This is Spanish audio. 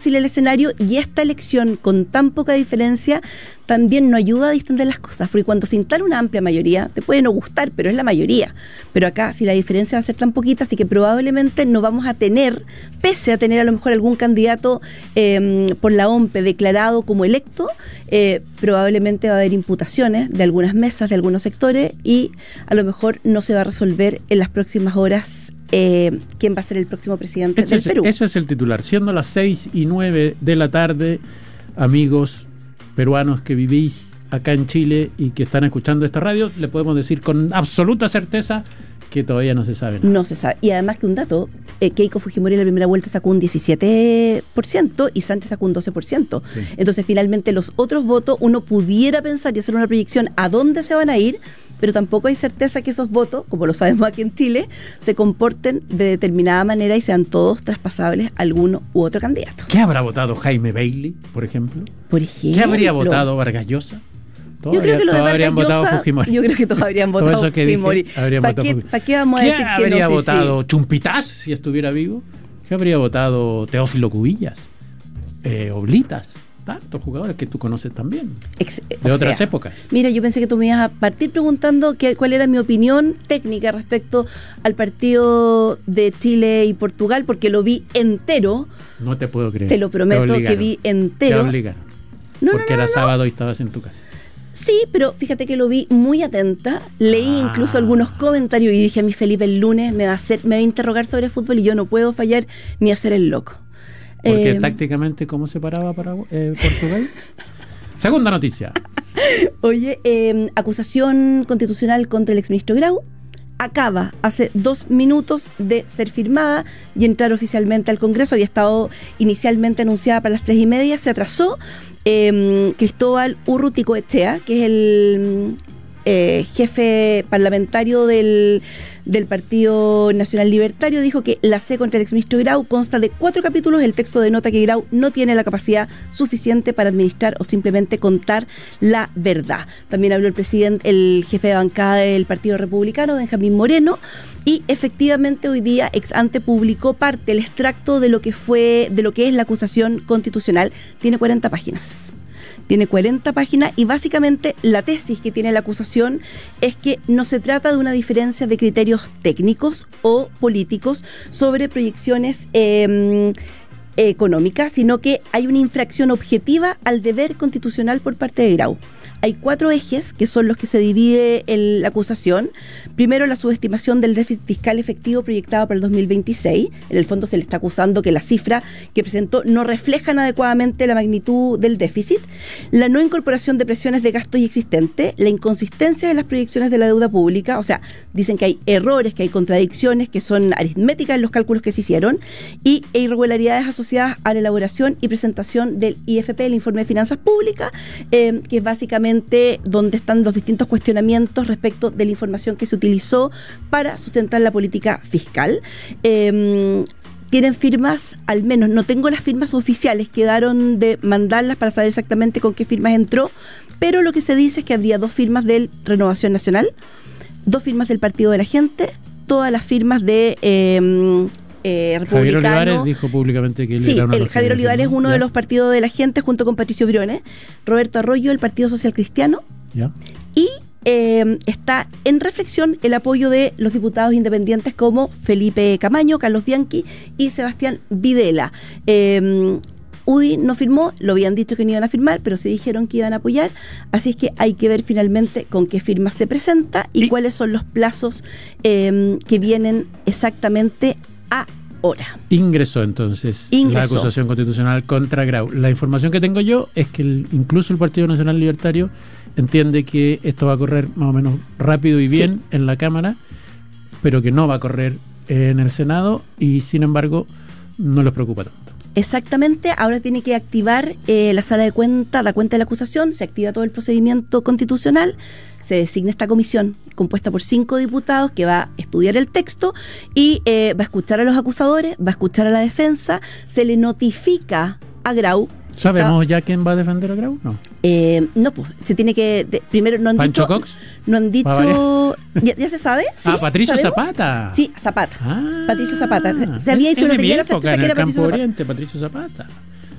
difícil el escenario, y esta elección con tan poca diferencia también no ayuda a distender las cosas, porque cuando se instala una amplia mayoría, te puede no gustar, pero es la mayoría. Pero acá, si la diferencia va a ser tan poquita, así que probablemente no vamos a tener, pese a tener a lo mejor algún candidato por la OMPE declarado como electo, probablemente va a haber imputaciones de algunas mesas, de algunos sectores, y a lo mejor no se va a resolver en las próximas horas quién va a ser el próximo presidente del Perú. Ese es el titular. Siendo las 6:09 de la tarde, amigos peruanos que vivís acá en Chile y que están escuchando esta radio, le podemos decir con absoluta certeza que todavía no se sabe nada. No se sabe. Y además que un dato, Keiko Fujimori en la primera vuelta sacó un 17% y Sánchez sacó un 12%. Sí. Entonces finalmente los otros votos, uno pudiera pensar y hacer una proyección a dónde se van a ir, pero tampoco hay certeza que esos votos, como lo sabemos aquí en Chile, se comporten de determinada manera y sean todos traspasables a alguno u otro candidato. ¿Qué habrá votado Jaime Bailey, por ejemplo? ¿Qué habría votado Vargas Llosa? Yo creo que todos habrían votado Fujimori. Yo creo que todos habrían votado Fujimori. ¿Para qué vamos a decir que no? ¿Qué habría votado Chumpitaz si estuviera vivo? ¿Qué habría votado Teófilo Cubillas? Oblitas. Tantos jugadores que tú conoces también. De otras épocas. Mira, yo pensé que tú me ibas a partir preguntando cuál era mi opinión técnica respecto al partido de Chile y Portugal, porque lo vi entero. No te puedo creer. Te lo prometo que vi entero. Te obligaron. Porque era sábado y estabas en tu casa. Sí, pero fíjate que lo vi muy atenta, leí incluso algunos comentarios y dije a mi Felipe el lunes me va a interrogar sobre fútbol y yo no puedo fallar ni hacer el loco. Porque tácticamente, ¿cómo se paraba para Portugal? Segunda noticia. Oye, acusación constitucional contra el exministro Grau acaba hace 2 minutos de ser firmada y entrar oficialmente al Congreso. Había estado inicialmente anunciada para las 3:30, se atrasó. Cristóbal Urruticoechea, que es el jefe parlamentario del Partido Nacional Libertario, dijo que la C contra el exministro Grau consta de 4 capítulos. El texto denota que Grau no tiene la capacidad suficiente para administrar o simplemente contar la verdad. También habló el jefe de bancada del Partido Republicano, Benjamín Moreno, y efectivamente hoy día ex ante publicó parte, el extracto de lo que es la acusación constitucional. Tiene 40 páginas. Tiene 40 páginas y básicamente la tesis que tiene la acusación es que no se trata de una diferencia de criterios técnicos o políticos sobre proyecciones económicas, sino que hay una infracción objetiva al deber constitucional por parte de Grau. Hay 4 ejes que son los que se divide la acusación. Primero, la subestimación del déficit fiscal efectivo proyectado para el 2026. En el fondo se le está acusando que la cifra que presentó no reflejan adecuadamente la magnitud del déficit. La no incorporación de presiones de gasto ya existente. La inconsistencia de las proyecciones de la deuda pública. O sea, dicen que hay errores, que hay contradicciones, que son aritméticas en los cálculos que se hicieron. E irregularidades asociadas a la elaboración y presentación del IFP, el Informe de Finanzas Públicas, que es básicamente donde están los distintos cuestionamientos respecto de la información que se utilizó para sustentar la política fiscal. Tienen firmas, al menos, no tengo las firmas oficiales, quedaron de mandarlas para saber exactamente con qué firmas entró, pero lo que se dice es que habría 2 firmas del Renovación Nacional, 2 firmas del Partido de la Gente, todas las firmas de Javier Olivares dijo públicamente que él era uno de los Javier Olivares es uno de los partidos de la gente junto con Patricio Briones, Roberto Arroyo, el Partido Social Cristiano, y está en reflexión el apoyo de los diputados independientes como Felipe Camaño, Carlos Bianchi y Sebastián Videla. UDI no firmó, lo habían dicho que no iban a firmar, pero se dijeron que iban a apoyar, así es que hay que ver finalmente con qué firma se presenta y cuáles son los plazos que vienen exactamente ahora. Ingresó entonces la acusación constitucional contra Grau. La información que tengo yo es que incluso el Partido Nacional Libertario entiende que esto va a correr más o menos rápido y bien en la Cámara, pero que no va a correr en el Senado y sin embargo no les preocupa tanto. Exactamente, ahora tiene que activar la sala de cuenta, la cuenta de la acusación, se activa todo el procedimiento constitucional, se designa esta comisión compuesta por 5 diputados que va a estudiar el texto y va a escuchar a los acusadores, va a escuchar a la defensa, se le notifica a Grau. ¿Sabemos ya quién va a defender a Grau? No. No, pues se tiene que primero no han ¿Pancho dicho Cox? No han dicho ¿Ya se sabe? ¿Sí? Patricio ¿Sabemos? Zapata. Sí, Zapata. Patricio Zapata. Se había hecho en tenía mi la época, certeza en que el era Campo Patricio Zapata. Oriente, Patricio Zapata.